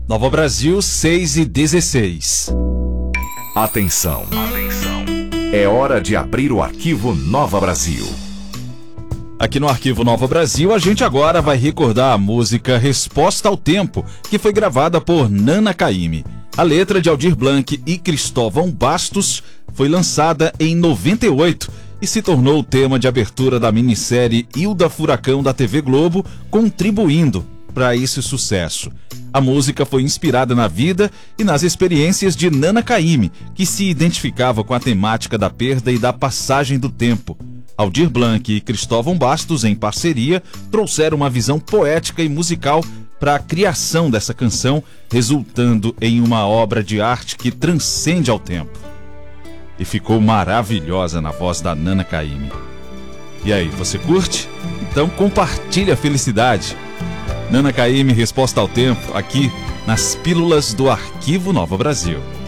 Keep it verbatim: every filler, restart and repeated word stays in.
Nova Brasil, seis e dezesseis. Atenção. Atenção. É hora de abrir o arquivo Nova Brasil. Aqui no Arquivo Nova Brasil, a gente agora vai recordar a música Resposta ao Tempo, que foi gravada por Nana Caymmi. A letra de Aldir Blanc e Cristóvão Bastos foi lançada em noventa e oito e se tornou o tema de abertura da minissérie Hilda Furacão da T V Globo, contribuindo para esse sucesso. A música foi inspirada na vida e nas experiências de Nana Caymmi, que se identificava com a temática da perda e da passagem do tempo. Aldir Blanc e Cristóvão Bastos, em parceria, trouxeram uma visão poética e musical para a criação dessa canção, resultando em uma obra de arte que transcende ao tempo. E ficou maravilhosa na voz da Nana Caymmi. E aí, você curte? Então compartilhe a felicidade. Nana Caymmi, Resposta ao Tempo, aqui nas Pílulas do Arquivo Nova Brasil.